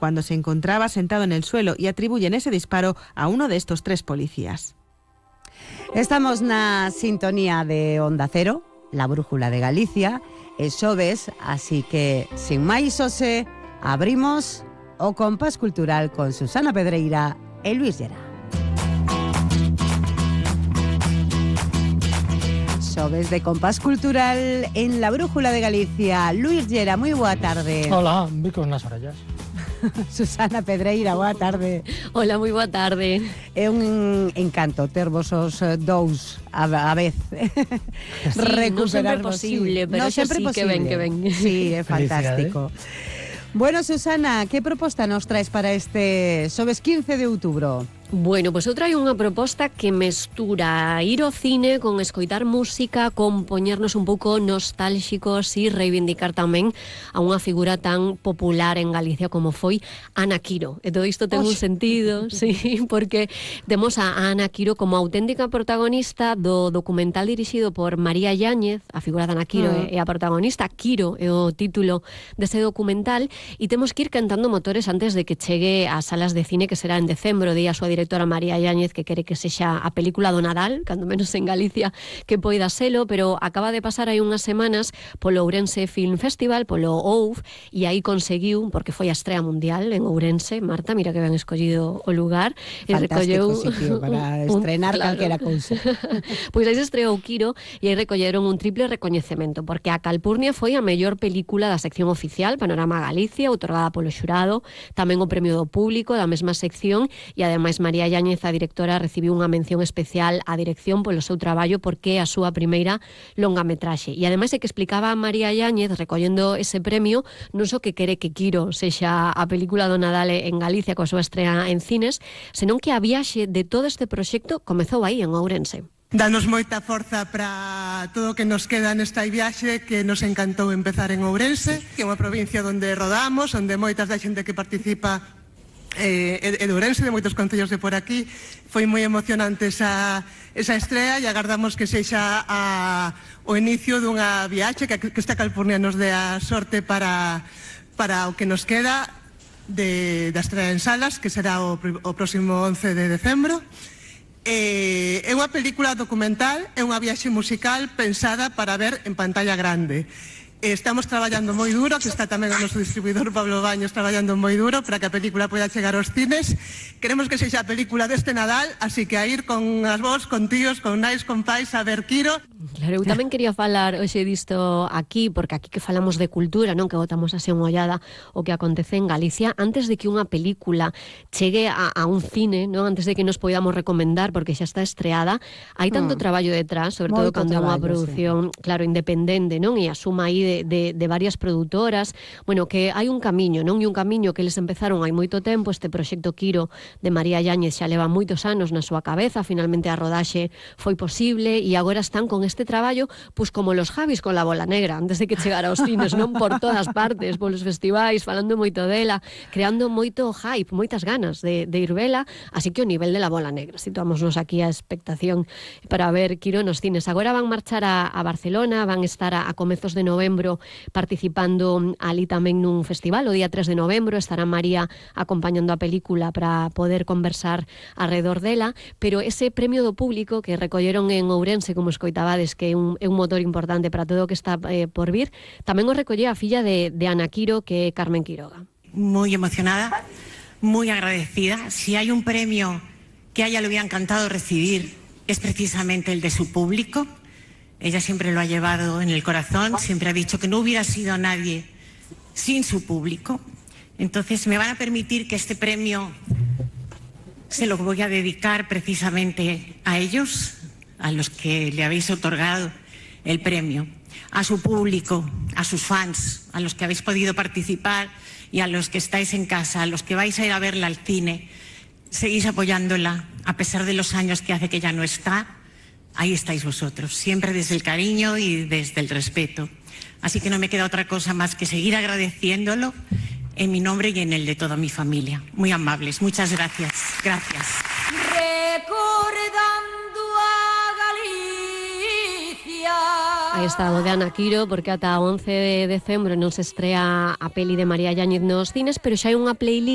cuando se encontraba sentado en el suelo y atribuyen ese disparo a uno de estos 3 policías. Estamos na sintonía de Onda Cero, la brújula de Galicia, e xoves, así que, sin máis ose, abrimos o compás cultural con Susana Pedreira e Luis Llera. Xoves de compás cultural en la brújula de Galicia. Luis Llera, moi boa tarde. Hola, bicos nas orellas. Susana Pedreira, boa tarde. Hola, moi boa tarde. É un encanto tervos os dous a vez. Sí, non sempre posible, sí, pero no sempre sí posible. Que ven. Sí, é fantástico. Bueno, Susana, que proposta nos traes para este xoves 15 de outubro? Bueno, pois eu traio unha proposta que mestura ir ao cine con escoitar música, con poñernos un pouco nostálxicos e reivindicar tamén a unha figura tan popular en Galicia como foi Ana Quiro. E todo isto ten un sentido, sí, porque temos a Ana Quiro como auténtica protagonista do documental dirixido por María Yáñez, a figura de Ana Quiro é a protagonista, Quiro é o título dese documental, e temos que ir cantando motores antes de que chegue ás salas de cine, que será en decembro, día a súa directora María Yáñez, que quere que sexa a película do Nadal, cando menos en Galicia que poida selo, pero acaba de pasar aí unhas semanas polo Ourense Film Festival, polo OUF, e aí conseguiu, porque foi a estrea mundial en Ourense, Marta, mira que ben escollido o lugar, e recolleu sitio para estrenar calquera cousa. Pois aí se estreou Quiro e aí recolleron un triple recoñecemento, porque a Calpurnia foi a mellor película da sección oficial, Panorama Galicia, outorgada polo xurado, tamén o premio do público da mesma sección, e ademais María Yáñez, a directora, recibiu unha mención especial á dirección polo seu traballo porque é a súa primeira longametraxe. E ademais é que explicaba a María Yáñez, recollendo ese premio, non só que quere que Quiro sexa a película do Nadal en Galicia coa súa estrea en cines, senón que a viaxe de todo este proxecto comezou aí en Ourense. Danos moita forza para todo o que nos queda nesta viaxe, que nos encantou empezar en Ourense, que é unha provincia onde rodamos, onde moitas da xente que participa de Ourense, de moitos concellos de por aquí. Foi moi emocionante esa estrea e agardamos que sexa o inicio dunha viaxe, que esta Calpurnia nos dé a sorte para o que nos queda da estrea en salas, que será o próximo 11 de decembro. É unha película documental, é unha viaxe musical pensada para ver en pantalla grande. Estamos traballando moi duro, que está tamén o noso distribuidor Pablo Baños traballando moi duro para que a película poida chegar aos cines. Queremos que sexa a película deste Nadal, así que a ir con as vos, con tíos, con nais, con pais, a ver Quiro. Claro, eu tamén quería falar hoxe disto aquí, porque aquí que falamos de cultura, non, que botamos así unha ollada o que acontece en Galicia, antes de que unha película chegue a un cine, non, antes de que nos podamos recomendar, porque xa está estreada, hai tanto traballo detrás, sobre todo cando é unha produción, sí, claro, independente, non, e asuma aí de varias produtoras, bueno, que hai un camiño, non, e un camiño que eles empezaron hai moito tempo. Este proxecto Quiro de María Yáñez xa leva moitos anos na súa cabeza, finalmente a rodaxe foi posible e agora están con este traballo, pois como los Javis con La Bola Negra, antes de que chegara aos cines, non, por todas partes, polos festivais, falando moito dela, creando moito hype, moitas ganas de ir vela, así que o nivel de La Bola Negra, situámonos aquí a expectación para ver Quiro nos cines. Agora van marchar a Barcelona, van estar a comezos de novembro participando ali tamén nun festival, o día 3 de novembro estará María acompañando a película para poder conversar alrededor dela, pero ese premio do público que recolleron en Ourense, como escoitabades, que é un motor importante para todo o que está por vir, tamén o recolle a filla de Ana Quiro, que é Carmen Quiroga. Muy emocionada, muy agradecida. Si hay un premio que a ella le hubiera encantado recibir, es precisamente el de su público. Ella siempre lo ha llevado en el corazón, siempre ha dicho que no hubiera sido nadie sin su público. Entonces me van a permitir que este premio se lo voy a dedicar precisamente a ellos, a los que le habéis otorgado el premio, a su público, a sus fans, a los que habéis podido participar y a los que estáis en casa, a los que vais a ir a verla al cine. Seguís apoyándola a pesar de los años que hace que ya no está. Ahí estáis vosotros, siempre desde el cariño y desde el respeto. Así que no me queda otra cosa más que seguir agradeciéndolo en mi nombre y en el de toda mi familia. Muy amables, muchas gracias. Gracias. Recordando a Galicia. Aí está o de Ana Quiro, porque ata 11 de decembro non se estrea a peli de María Yáñez nos cines, pero xa hai unha playlist